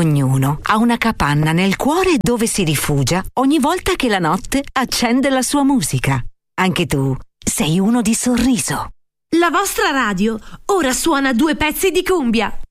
Ognuno ha una capanna nel cuore dove si rifugia ogni volta che la notte accende la sua musica. Anche tu sei uno di Sorriso. La vostra radio ora suona 2 pezzi di cumbia.